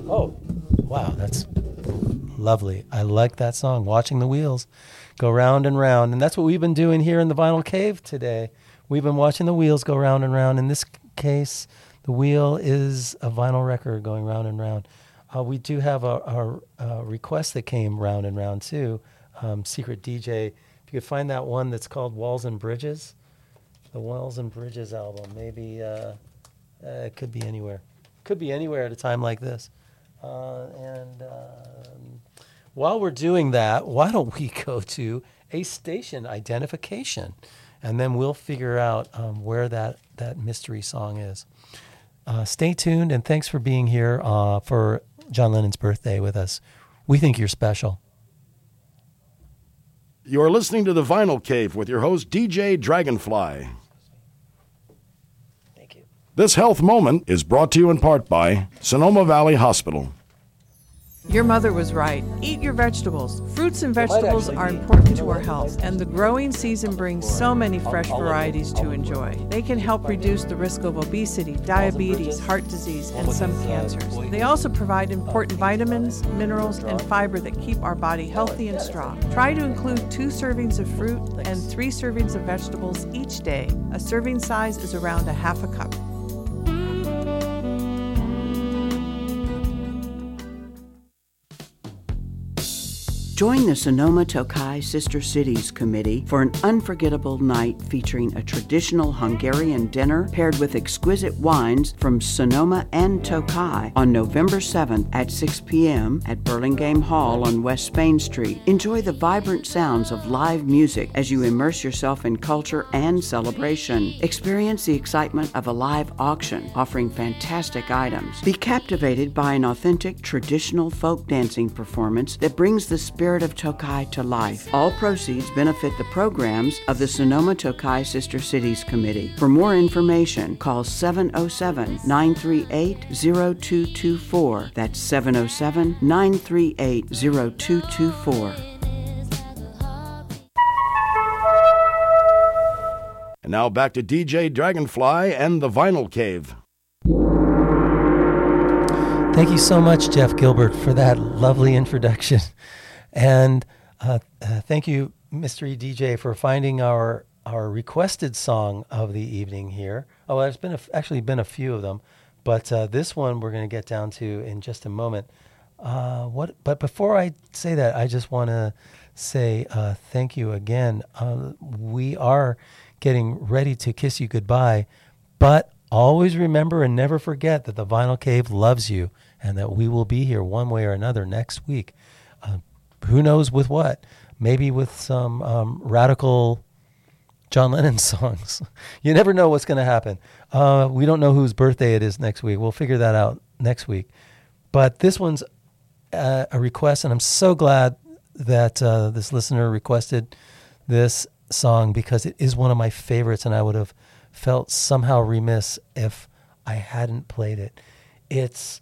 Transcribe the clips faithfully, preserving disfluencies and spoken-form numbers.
Oh, wow, that's lovely. I like that song, Watching the Wheels Go Round and Round. And that's what we've been doing here in the Vinyl Cave today. We've been watching the wheels go round and round. In this case, the wheel is a vinyl record going round and round. Uh, we do have a, a, a request that came round and round too. Um, Secret D J, if you could find that one that's called Walls and Bridges, the Walls and Bridges album. Maybe uh, uh, it could be anywhere. Could be anywhere at a time like this. Uh, and um, while we're doing that, why don't we go to a station identification, and then we'll figure out um, where that, that mystery song is. Uh, stay tuned, and thanks for being here uh, for John Lennon's birthday with us. We think you're special. You're listening to The Vinyl Cave with your host, D J Dragonfly. Thank you. This health moment is brought to you in part by Sonoma Valley Hospital. Your mother was right. Eat your vegetables. Fruits and vegetables are important to our health, and the growing season brings so many fresh varieties to enjoy. They can help reduce the risk of obesity, diabetes, heart disease, and some cancers. They also provide important vitamins, minerals, and fiber that keep our body healthy and strong. Try to include two servings of fruit and three servings of vegetables each day. A serving size is around a half a cup. Join the Sonoma Tokai Sister Cities Committee for an unforgettable night featuring a traditional Hungarian dinner paired with exquisite wines from Sonoma and Tokai on November seventh at six p.m. at Burlingame Hall on West Spain Street. Enjoy the vibrant sounds of live music as you immerse yourself in culture and celebration. Experience the excitement of a live auction offering fantastic items. Be captivated by an authentic traditional folk dancing performance that brings the spirit of Tokai to life. All proceeds benefit the programs of the Sonoma Tokai Sister Cities Committee. For more information, call seven oh seven, nine three eight, oh two two four. That's seven oh seven, nine three eight, oh two two four. And now back to D J Dragonfly and the Vinyl Cave. Thank you so much, Jeff Gilbert, for that lovely introduction. And uh, uh, thank you, Mystery D J, for finding our our requested song of the evening here. Oh, there's been a, actually been a few of them, but uh, this one we're going to get down to in just a moment. Uh, what? But before I say that, I just want to say uh, thank you again. Uh, we are getting ready to kiss you goodbye, but always remember and never forget that the Vinyl Cave loves you, and that we will be here one way or another next week. Uh, Who knows with what? Maybe with some um, radical John Lennon songs. You never know what's going to happen. Uh, we don't know whose birthday it is next week. We'll figure that out next week. But this one's uh, a request, and I'm so glad that uh, this listener requested this song because it is one of my favorites, and I would have felt somehow remiss if I hadn't played it. It's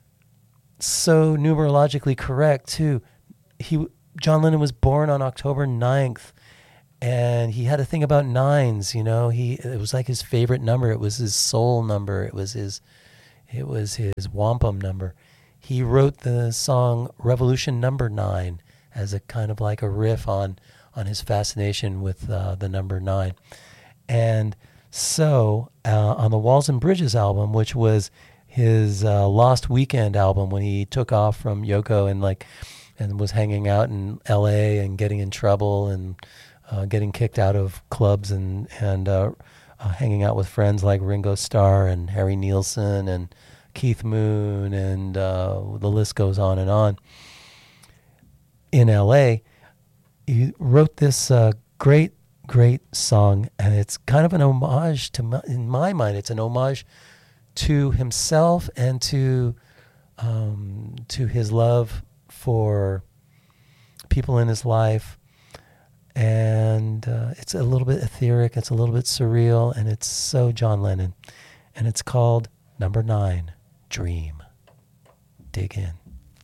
so numerologically correct, too. He John Lennon was born on October ninth, and he had a thing about nines. You know, he it was like his favorite number. It was his soul number. It was his it was his wampum number. He wrote the song Revolution Number Nine as a kind of like a riff on on his fascination with uh, the number nine. And so uh, on the Walls and Bridges album, which was his uh, Lost Weekend album, when he took off from Yoko and like. and was hanging out in L A and getting in trouble and uh, getting kicked out of clubs and and uh, uh, hanging out with friends like Ringo Starr and Harry Nilsson and Keith Moon, and uh, the list goes on and on. In L A, he wrote this uh, great, great song, and it's kind of an homage to, my, in my mind, it's an homage to himself and to um, to his love for people in his life, and uh, it's a little bit etheric, it's a little bit surreal, and it's so John Lennon, and it's called Number Nine, Dream. Dig in.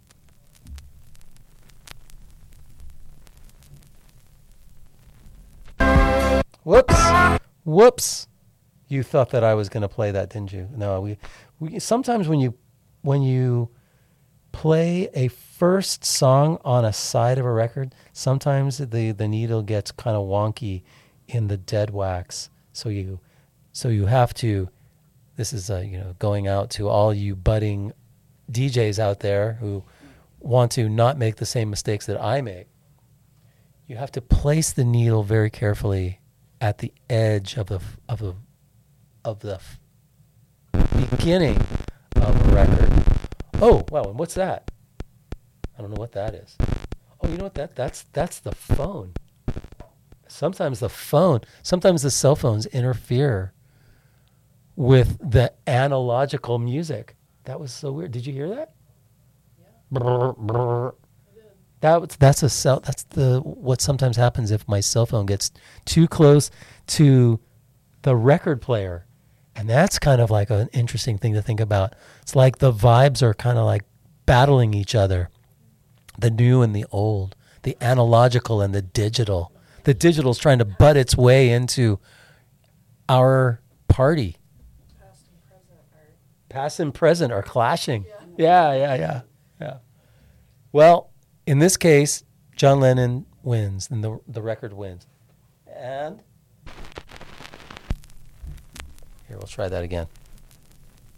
Whoops, whoops. You thought that I was going to play that, didn't you? No, we, we sometimes when you when you play a first song on a side of a record, sometimes the, the needle gets kind of wonky in the dead wax. So you so you have to, this is uh, you know going out to all you budding D Js out there who want to not make the same mistakes that I make. You have to place the needle very carefully at the edge of the of the of the beginning of a record. Oh, wow, and what's that? I don't know what that is. Oh, you know what that that's that's the phone. Sometimes the phone, sometimes the cell phones interfere with the analogical music. That was so weird. Did you hear that? Yeah. Brr, brr. That was, that's a cell. That's the what sometimes happens if my cell phone gets too close to the record player, and that's kind of like an interesting thing to think about. It's like the vibes are kind of like battling each other, the new and the old, the analogical and the digital. The digital's trying to butt its way into our party. Past and present are past and present are clashing. Yeah, yeah, yeah, yeah. yeah. Well, in this case, John Lennon wins, and the the record wins. And here, we'll try that again.